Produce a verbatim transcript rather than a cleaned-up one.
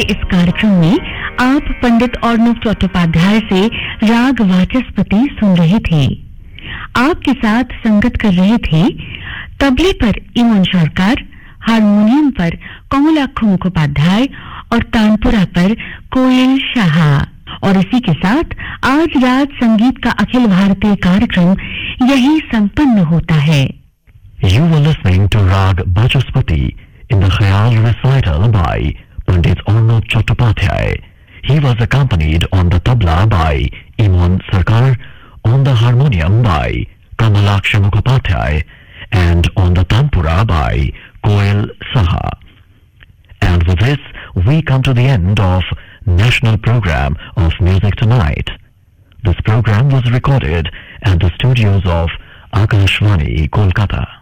के इस कार्यक्रम में आप पंडित अर्णव चट्टोपाध्याय से राग वाचस्पति सुन रहे थे। आपके साथ संगत कर रहे थे तबले पर इमन सरकार, हारमोनियम पर कमलाक्ष मुखोपाध्याय और तानपुरा पर कोयल शाह। और इसी के साथ आज रात संगीत का अखिल भारतीय कार्यक्रम यही संपन्न होता है। You were listening to Rag Vachaspati in the Khayal recital by Pandit Arnab Chattopadhyay. He was accompanied on the tabla by Iman Sarkar, on the harmonium by Kamalaksha Mukhopadhyay, and on the tanpura by Koel Saha. And with this, we come to the end of National Program of Music Tonight. This program was recorded at the studios of Akashvani, Kolkata.